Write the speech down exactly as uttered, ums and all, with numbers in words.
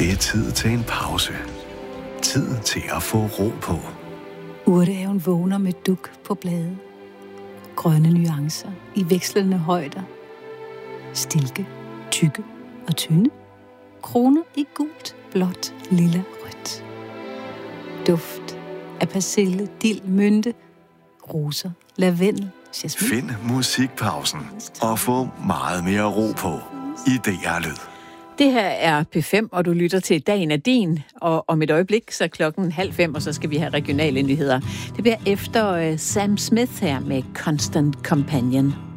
Det er tid til en pause. Tid til at få ro på. Urtehaven vågner med duk på blade. Grønne nuancer i vekslende højder. Stilke, tykke og tynde. Kroner i gult, blåt, lilla, rødt. Duft af persille, dild, mynte, roser, lavendel, jasmin. Find musikpausen og få meget mere ro på i D R Lyd. Det her er P fem, og du lytter til Dagen er din, og om et øjeblik, så klokken halv fem, og så skal vi have regionale nyheder. Det bliver efter uh, Sam Smith her med Constant Companion.